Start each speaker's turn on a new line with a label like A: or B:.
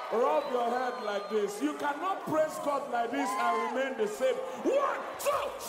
A: Rub your head like this. You cannot praise God like this and remain the same. 1, 2,